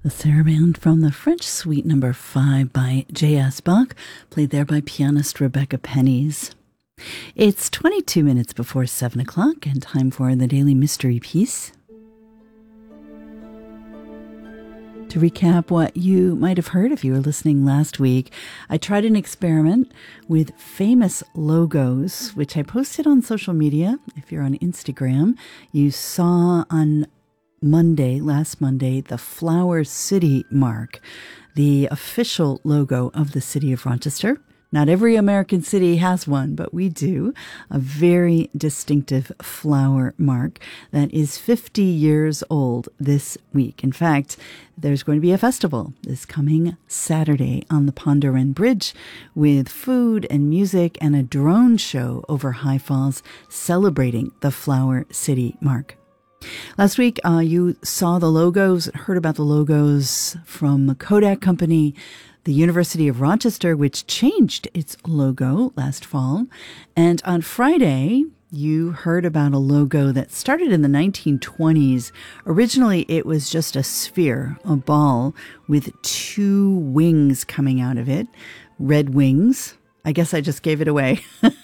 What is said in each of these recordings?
The Saraband from the French Suite No. 5 by J.S. Bach, played there by pianist Rebecca Pennies. It's 22 minutes before 7 o'clock and time for the Daily Mystery Piece. To recap what you might have heard if you were listening last week, I tried an experiment with famous logos, which I posted on social media. If you're on Instagram, you saw on last Monday, the Flower City mark, the official logo of the city of Rochester. Not every American city has one, but we do. A very distinctive flower mark that is 50 years old this week. In fact, there's going to be a festival this coming Saturday on the Pend Oreille Bridge with food and music and a drone show over High Falls celebrating the Flower City mark. Last week, you saw the logos, heard about the logos from the Kodak Company, the University of Rochester, which changed its logo last fall. And on Friday, you heard about a logo that started in the 1920s. Originally, it was just a sphere, a ball with two wings coming out of it, red wings. I guess I just gave it away.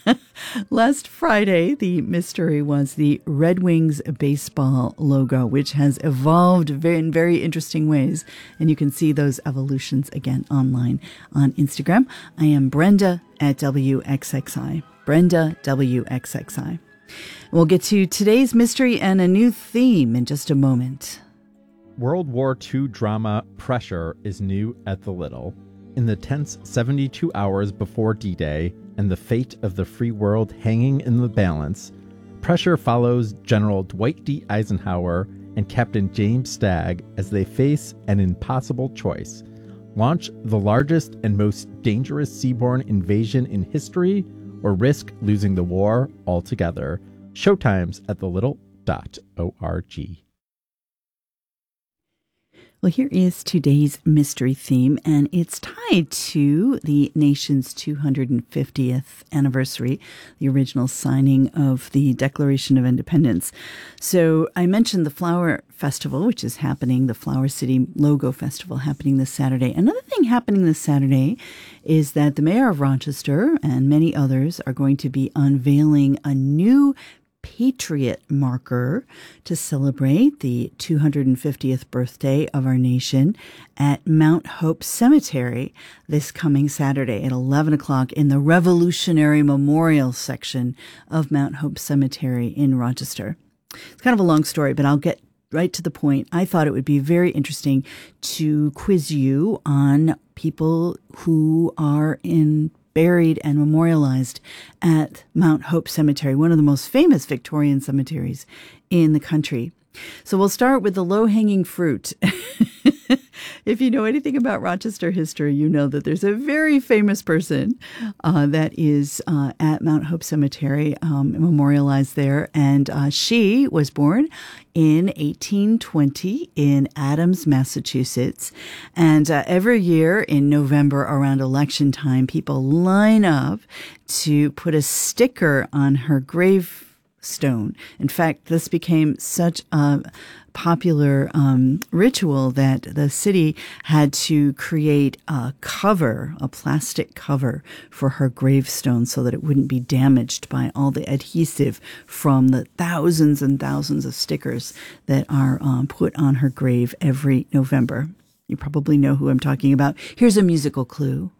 Last Friday, the mystery was the Red Wings baseball logo, which has evolved in very interesting ways. And you can see those evolutions again online on Instagram. I am Brenda at WXXI. Brenda WXXI. We'll get to today's mystery and a new theme in just a moment. World War II drama Pressure is new at the Little. In the tense 72 hours before D-Day and the fate of the free world hanging in the balance, Pressure follows General Dwight D. Eisenhower and Captain James Stagg as they face an impossible choice: launch the largest and most dangerous seaborne invasion in history or risk losing the war altogether. Showtimes at thelittle.org. Well, here is today's mystery theme, and it's tied to the nation's 250th anniversary, the original signing of the Declaration of Independence. So I mentioned the Flower Festival, which is happening, the Flower City Logo Festival happening this Saturday. Another thing happening this Saturday is that the mayor of Rochester and many others are going to be unveiling a new Patriot marker to celebrate the 250th birthday of our nation at Mount Hope Cemetery this coming Saturday at 11 o'clock in the Revolutionary Memorial section of Mount Hope Cemetery in Rochester. It's kind of a long story, but I'll get right to the point. I thought it would be very interesting to quiz you on people who are buried and memorialized at Mount Hope Cemetery, one of the most famous Victorian cemeteries in the country. So we'll start with the low-hanging fruit. If you know anything about Rochester history, you know that there's a very famous person that is at Mount Hope Cemetery, memorialized there. And she was born in 1820 in Adams, Massachusetts. And every year in November around election time, people line up to put a sticker on her gravestone. In fact, this became such a popular ritual that the city had to create a cover, a plastic cover for her gravestone so that it wouldn't be damaged by all the adhesive from the thousands and thousands of stickers that are put on her grave every November. You probably know who I'm talking about. Here's a musical clue.